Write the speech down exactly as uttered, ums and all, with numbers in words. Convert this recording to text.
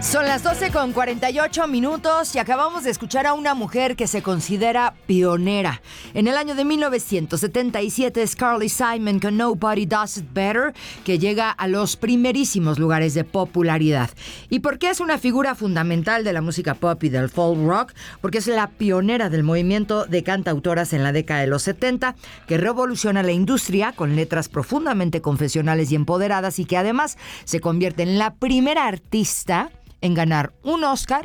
Son las doce con cuarenta y ocho minutos y acabamos de escuchar a una mujer que se considera pionera. En el año de mil novecientos setenta y siete es Carly Simon con Nobody Does It Better, que llega a los primerísimos lugares de popularidad. ¿Y por qué es una figura fundamental de la música pop y del folk rock? Porque es la pionera del movimiento de cantautoras en la década de los setenta, que revoluciona la industria con letras profundamente confesionales y empoderadas, y que además se convierte en la primera artista en ganar un Oscar